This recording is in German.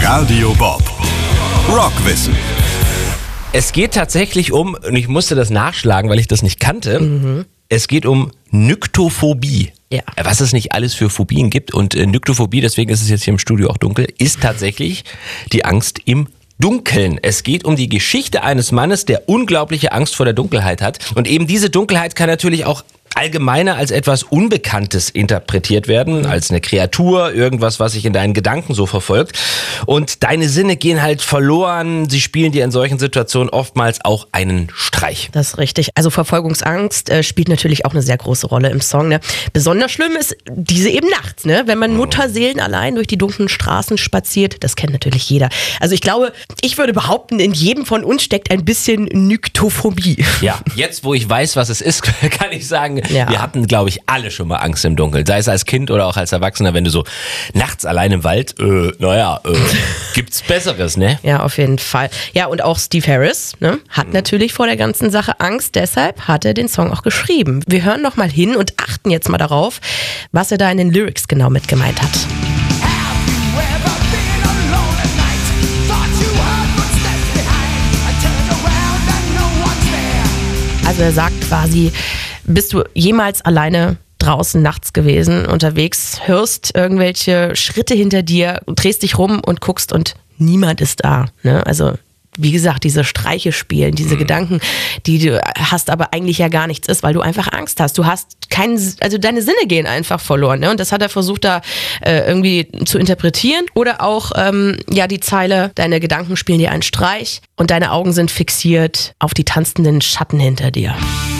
Radio Bob. Rockwissen. Es geht tatsächlich und ich musste das nachschlagen, weil ich das nicht kannte. Es geht um Nyctophobie. Ja. Was es nicht alles für Phobien gibt. Und Nyctophobie, deswegen ist es jetzt hier im Studio auch dunkel, ist tatsächlich die Angst im Dunkeln. Es geht um die Geschichte eines Mannes, der unglaubliche Angst vor der Dunkelheit hat. Und eben diese Dunkelheit kann natürlich auch allgemeiner als etwas Unbekanntes interpretiert werden, als eine Kreatur, irgendwas, was sich in deinen Gedanken so verfolgt. Und deine Sinne gehen halt verloren. Sie spielen dir in solchen Situationen oftmals auch einen Streich. Das ist richtig. Also Verfolgungsangst spielt natürlich auch eine sehr große Rolle im Song. Ne? Besonders schlimm ist diese eben nachts, ne? Wenn man mutterseelenallein durch die dunklen Straßen spaziert. Das kennt natürlich jeder. Also ich glaube, ich würde behaupten, in jedem von uns steckt ein bisschen Nyctophobie. Ja, jetzt wo ich weiß, was es ist, kann ich sagen, Ja. wir hatten, glaube ich, alle schon mal Angst im Dunkeln. Sei es als Kind oder auch als Erwachsener, wenn du so nachts allein im Wald, gibt's Besseres, ne? Ja, auf jeden Fall. Ja, und auch Steve Harris, ne, hat natürlich vor der ganzen Sache Angst. Deshalb hat er den Song auch geschrieben. Wir hören noch mal hin und achten jetzt mal darauf, was er da in den Lyrics genau mit gemeint hat. Also er sagt quasi, bist du jemals alleine draußen nachts gewesen, unterwegs, hörst irgendwelche Schritte hinter dir, drehst dich rum und guckst und niemand ist da. Ne? Also wie gesagt, diese Streiche spielen, diese Gedanken, die du hast, aber eigentlich ja gar nichts ist, weil du einfach Angst hast. Du hast also deine Sinne gehen einfach verloren. Ne? Und das hat er versucht da irgendwie zu interpretieren. Oder auch die Zeile, deine Gedanken spielen dir einen Streich und deine Augen sind fixiert auf die tanzenden Schatten hinter dir.